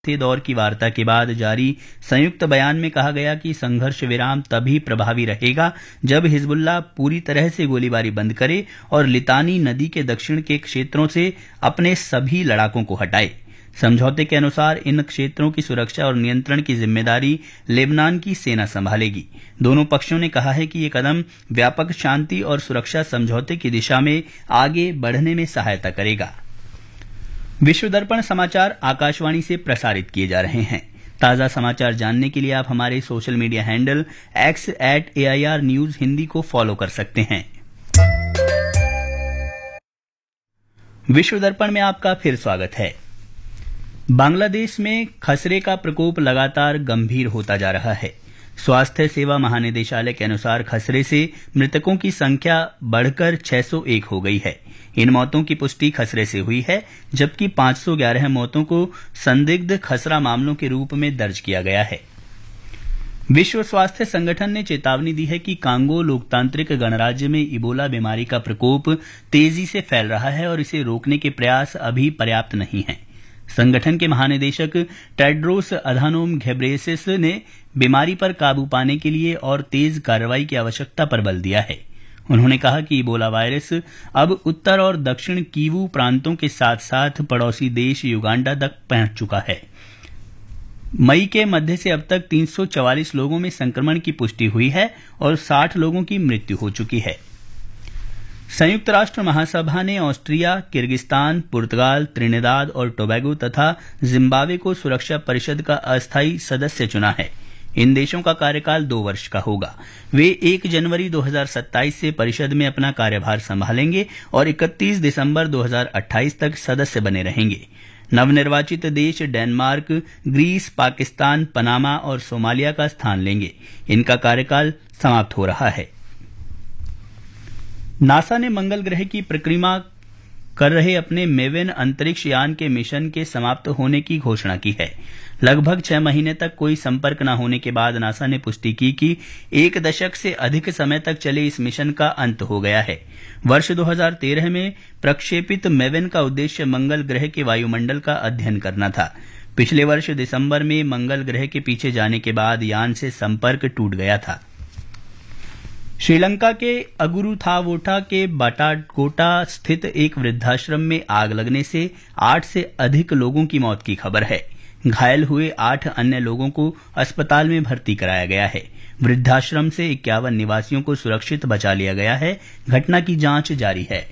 चौथे दौर की वार्ता के बाद जारी संयुक्त बयान में कहा गया कि संघर्ष विराम तभी प्रभावी रहेगा जब हिजबुल्लाह पूरी तरह से गोलीबारी बंद करे और लितानी नदी के दक्षिण के क्षेत्रों से अपने सभी लड़ाकों को हटाए। समझौते के अनुसार इन क्षेत्रों की सुरक्षा और नियंत्रण की जिम्मेदारी लेबनान की सेना संभालेगी। दोनों पक्षों ने कहा है कि ये कदम व्यापक शांति और सुरक्षा समझौते की दिशा में आगे बढ़ने में सहायता करेगा। विश्व दर्पण समाचार आकाशवाणी से प्रसारित किए जा रहे हैं। ताजा समाचार जानने के लिए आप हमारे social media handle x@AIR News Hindi को फॉलो कर सकते हैं। विश्व दर्पण में आपका फिर स्वागत है। बांग्लादेश में खसरे का प्रकोप लगातार गंभीर होता जा रहा है। स्वास्थ्य सेवा महानिदेशालय के अनुसार खसरे से मृतकों की संख्या बढ़कर 601 हो गई है। इन मौतों की पुष्टि खसरे से हुई है, जबकि 511 मौतों को संदिग्ध खसरा मामलों के रूप में दर्ज किया गया है। विश्व स्वास्थ्य संगठन ने चेतावनी दी है कि कांगो लोकतांत्रिक गणराज्य में इबोला बीमारी का प्रकोप तेजी से फैल रहा है और इसे रोकने के प्रयास अभी पर्याप्त नहीं हैं। संगठन के महानिदेशक टेड्रोस अधानोम घेब्रेयेसस ने बीमारी पर काबू पाने के लिए और तेज कार्रवाई की आवश्यकता पर बल दिया है। उन्होंने कहा कि इबोला वायरस अब उत्तर और दक्षिण कीवू प्रांतों के साथ साथ पड़ोसी देश युगांडा तक पहुंच चुका है। मई के मध्य से अब तक 344 लोगों में संक्रमण की पुष्टि हुई है और 60 लोगों की मृत्यु हो चुकी है। संयुक्त राष्ट्र महासभा ने ऑस्ट्रिया, किर्गिस्तान, पुर्तगाल, त्रिनिदाद और टोबैगो तथा जिम्बाब्वे को सुरक्षा परिषद का अस्थायी सदस्य चुना है। इन देशों का कार्यकाल 2 वर्ष का होगा। वे 1 जनवरी 2027 से परिषद में अपना कार्यभार संभालेंगे और 31 दिसंबर 2028 तक सदस्य बने रहेंगे। नवनिर्वाचित देश डेनमार्क, ग्रीस, पाकिस्तान, पनामा और सोमालिया का स्थान लेंगे। इनका कार्यकाल समाप्त हो रहा है। नासा ने मंगल ग्रह की परिक्रमा कर रहे अपने मेवेन अंतरिक्ष यान के मिशन के समाप्त होने की घोषणा की है। लगभग 6 महीने तक कोई संपर्क न होने के बाद नासा ने पुष्टि की कि 1 दशक से अधिक समय तक चले इस मिशन का अंत हो गया है। वर्ष 2013 में प्रक्षेपित मेवेन का उद्देश्य मंगल ग्रह के वायुमंडल का अध्ययन करना था। पिछले वर्ष दिसंबर में मंगल ग्रह के पीछे जाने के बाद यान से संपर्क टूट गया था। श्रीलंका के अगुरुथावोटा के बाटाकोटा स्थित एक वृद्धाश्रम में आग लगने से 8 से अधिक लोगों की मौत की खबर है। घायल हुए 8 अन्य लोगों को अस्पताल में भर्ती कराया गया है। वृद्धाश्रम से 51 निवासियों को सुरक्षित बचा लिया गया है। घटना की जांच जारी है।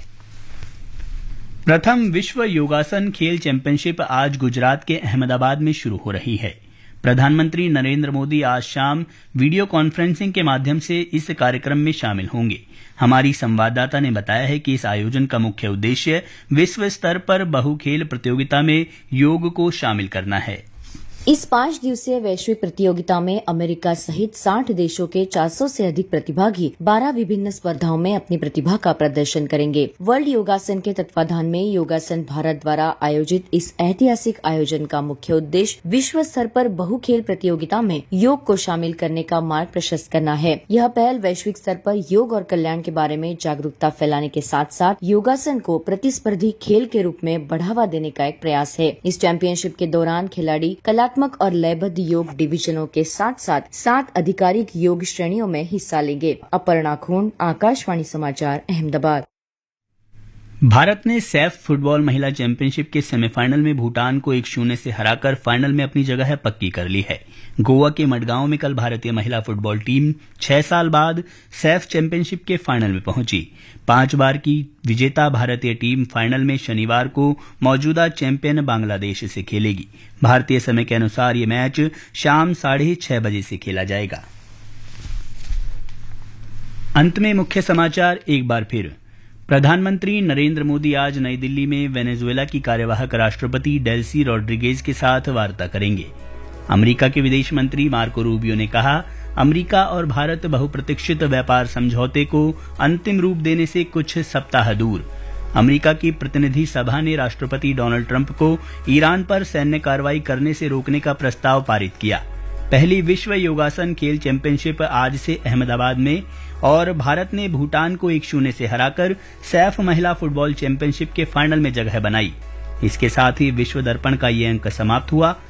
प्रथम विश्व योगासन खेल चैंपियनशिप आज गुजरात के अहमदाबाद में शुरू हो रही है। प्रधानमंत्री नरेंद्र मोदी आज शाम वीडियो कॉन्फ्रेंसिंग के माध्यम से इस कार्यक्रम में शामिल होंगे। हमारी संवाददाता ने बताया है कि इस आयोजन का मुख्य उद्देश्य विश्व स्तर पर बहुखेल प्रतियोगिता में योग को शामिल करना है। इस 5 दिवसीय वैश्विक प्रतियोगिता में अमेरिका सहित 60 देशों के 400 से अधिक प्रतिभागी 12 विभिन्न स्पर्धाओं में अपनी प्रतिभा का प्रदर्शन करेंगे। वर्ल्ड योगासन के तत्वाधान में योगासन भारत द्वारा आयोजित इस ऐतिहासिक आयोजन का मुख्य उद्देश्य विश्व स्तर पर बहुखेल प्रतियोगिता में योग को शामिल करने का मार्ग प्रशस्त करना है। यह पहल वैश्विक स्तर पर योग और कल्याण के बारे में जागरूकता फैलाने के साथ साथ योगासन को प्रतिस्पर्धी खेल के रूप में बढ़ावा देने का एक प्रयास है। इस चैंपियनशिप के दौरान खिलाड़ी कलात्मक और लयबद्ध योग डिवीजनों के साथ साथ 7 आधिकारिक योग श्रेणियों में हिस्सा लेंगे। अपर्णा खून, आकाशवाणी समाचार, अहमदाबाद। भारत ने सैफ फुटबॉल महिला चैंपियनशिप के सेमीफाइनल में भूटान को 1-0 से हराकर फाइनल में अपनी जगह पक्की कर ली है। गोवा के मडगांव में कल भारतीय महिला फुटबॉल टीम 6 साल बाद सैफ चैंपियनशिप के फाइनल में पहुंची। 5 बार की विजेता भारतीय टीम फाइनल में शनिवार को मौजूदा चैंपियन बांग्लादेश से खेलेगी। भारतीय समय के अनुसार ये मैच शाम 6:30 बजे से खेला जाएगा। अंत में मुख्य समाचार एक बार फिर। प्रधानमंत्री नरेंद्र मोदी आज नई दिल्ली में वेनेजुएला की कार्यवाहक राष्ट्रपति डेल्सी रॉड्रिगेज के साथ वार्ता करेंगे। अमेरिका के विदेश मंत्री मार्को रूबियो ने कहा, अमेरिका और भारत बहुप्रतीक्षित व्यापार समझौते को अंतिम रूप देने से कुछ सप्ताह दूर। अमेरिका की प्रतिनिधि सभा ने राष्ट्रपति डोनाल्ड ट्रंप को ईरान पर सैन्य कार्रवाई करने से रोकने का प्रस्ताव पारित किया। पहली विश्व योगासन खेल चैंपियनशिप आज से अहमदाबाद में और भारत ने भूटान को 1-0 से हराकर सैफ महिला फुटबॉल चैंपियनशिप के फाइनल में जगह बनाई। इसके साथ ही विश्व दर्पण का ये अंक समाप्त हुआ।